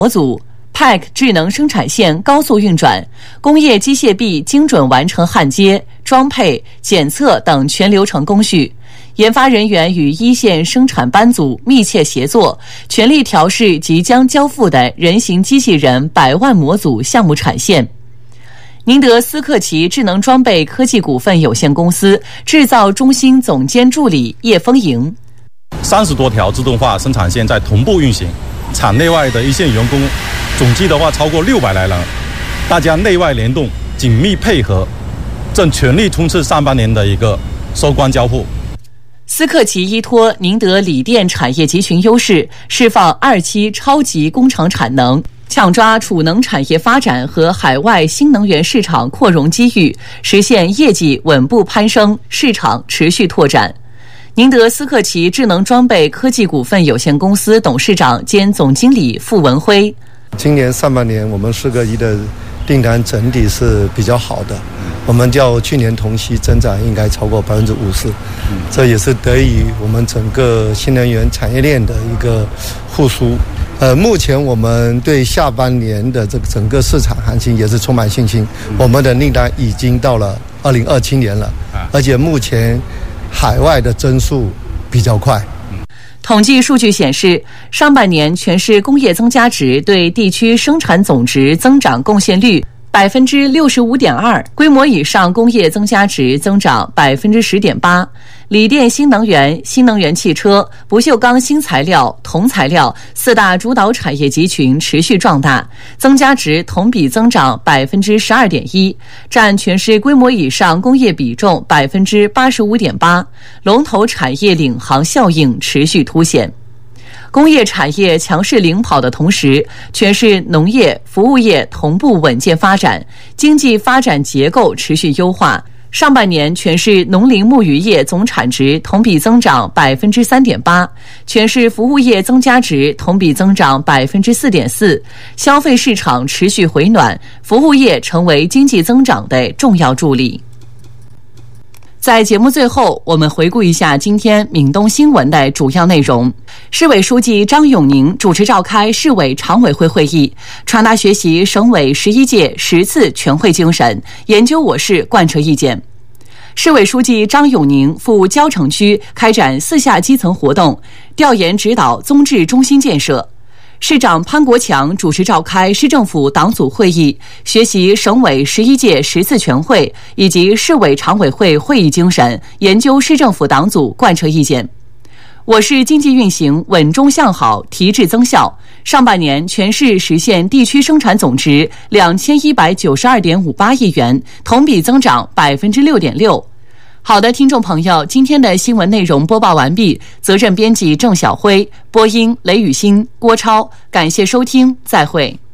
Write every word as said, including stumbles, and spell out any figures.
模组 P E C 智能生产线高速运转，工业机械臂精准完成焊接、装配、检测等全流程工序。研发人员与一线生产班组密切协作，全力调试即将交付的人形机器人百万模组项目产线。宁德斯克奇智能装备科技股份有限公司制造中心总监助理叶丰莹： 三十多条自动化生产线在同步运行，厂内外的一线员工总计的话超过六百来人，大家内外联动，紧密配合，正全力冲刺上半年的一个收官交付。 斯克奇依托宁德锂电产业集群优势，释放二期超级工厂产能，抢抓储能产业发展和海外新能源市场扩容机遇，实现业绩稳步攀升，市场持续拓展。宁德斯克奇智能装备科技股份有限公司董事长兼总经理傅文辉： 今年上半年我们四个亿的订单整体是比较好的，我们较去年同期增长应该超过百分之五十，这也是得益于我们整个新能源产业链的一个复苏。呃，目前我们对下半年的这个整个市场行情也是充满信心，我们的订单已经到了二零二七年了，而且目前海外的增速比较快。 统计数据显示，上半年全市工业增加值对地区生产总值增长贡献率百分之六十五点二，规模以上工业增加值增长百分之十点八。锂电新能源、新能源汽车、不锈钢新材料、铜材料四大主导产业集群持续壮大，增加值同比增长百分之十二点一，占全市规模以上工业比重百分之八十五点八，龙头产业领航效应持续凸显。工业产业强势领跑的同时，全市农业、服务业同步稳健发展，经济发展结构持续优化。上半年全市农林牧渔业总产值同比增长百分之三点八，全市服务业增加值同比增长百分之四点四，消费市场持续回暖，服务业成为经济增长的重要助力。在节目最后，我们回顾一下今天闽东新闻的主要内容。市委书记张永宁主持召开市委常委会会议，传达学习省委十一届十次全会精神，研究我市贯彻意见。市委书记张永宁赴蕉城区开展四下基层活动，调研指导综治中心建设。市长潘国强主持召开市政府党组会议，学习省委十一届十次全会以及市委常委会会议精神，研究市政府党组贯彻意见。我市经济运行稳中向好，提质增效。上半年全市实现地区生产总值两千一百九十二点五八亿元，同比增长百分之六点六。好的，听众朋友，今天的新闻内容播报完毕，责任编辑郑晓辉，播音雷雨欣、郭超，感谢收听，再会。